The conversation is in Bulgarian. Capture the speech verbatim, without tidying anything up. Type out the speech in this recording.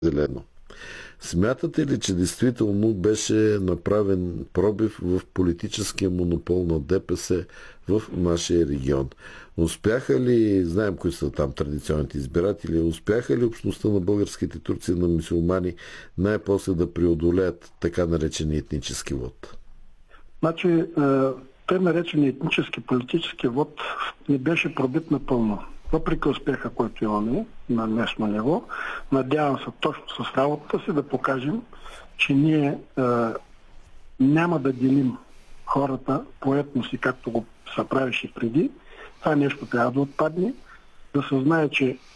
зелено. Смятате ли, че действително беше направен пробив в политическия монопол на ДПС в нашия регион? Успяха ли, знаем кои са там традиционните избиратели, успяха ли общността на българските турци на мюсюлмани най-после да преодолеят така наречения етнически вод? Значи, те наречени етнически политически вод не беше пробит напълно. Въпреки успеха, който имаме на местно ниво, надявам се точно с работата си да покажем, че ние е, няма да делим хората по етноси, както го се правеше преди. Това нещо трябва да отпадне, да се знае, че